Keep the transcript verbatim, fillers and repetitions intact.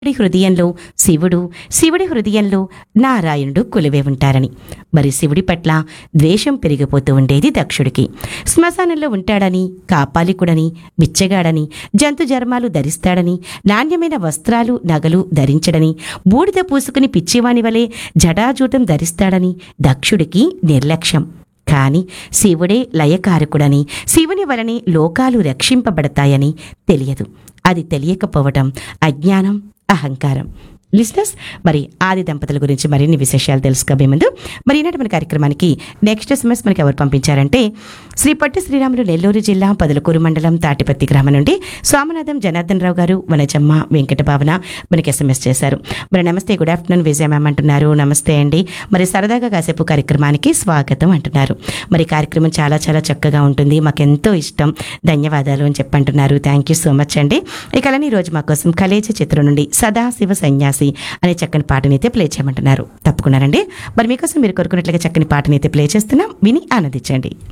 శివుడి హృదయంలో శివుడు, శివుడి హృదయంలో నారాయణుడు కొలువే ఉంటారని. మరి శివుడి పట్ల ద్వేషం పెరిగిపోతూ ఉండేది దక్షుడికి. శ్మశానంలో ఉంటాడని, కాపాలికుడని, బిచ్చగాడని, జంతు జర్మాలు ధరిస్తాడని, నాణ్యమైన వస్త్రాలు నగలు ధరించడని, బూడిద పూసుకుని పిచ్చివాని వలె జటాజూటం ధరిస్తాడని దక్షుడికి నిర్లక్ష్యం. కాని శివుడే లయకారకుడని, శివుని వలనే లోకాలు రక్షింపబడతాయని తెలియదు. అది తెలియకపోవటం అజ్ఞానం, అహంకారం. లిస్నర్స్, మరి ఆది దంపతుల గురించి మరిన్ని విశేషాలు తెలుసుకోబోయే ముందు మరి ఈనాటి మన కార్యక్రమానికి నెక్స్ట్ ఎస్ఎంఎస్ మనకి ఎవరు పంపించారంటే శ్రీ పొట్టి శ్రీరాములు, నెల్లూరు జిల్లా పదలకూరు మండలం తాటిపత్తి గ్రామం నుండి స్వామినాథం జనార్దన్ రావు గారు, వనజమ్మ, వెంకట భావన మనకి ఎస్ఎంఎస్ చేశారు. మరి నమస్తే, గుడ్ ఆఫ్టర్నూన్ విజయ మ్యామ్ అంటున్నారు. నమస్తే అండి. మరి సరదాగా కాసేపు కార్యక్రమానికి స్వాగతం అంటున్నారు. మరి కార్యక్రమం చాలా చాలా చక్కగా ఉంటుంది, మాకెంతో ఇష్టం, ధన్యవాదాలు అని చెప్పంటున్నారు. థ్యాంక్ యూ సో మచ్ అండి. ఇక అలానే ఈ రోజు మా కోసం కలేజ చిత్రం నుండి సదాశివ సన్యాసి అనే చక్కని పాటనైతే ప్లే చేయమంటున్నారు. తప్పుకున్నారండి. మరి మీకోసం మీరు కోరుకున్నట్లుగా చక్కని పాటనైతే ప్లే చేస్తున్నాం, విని ఆనందించండి.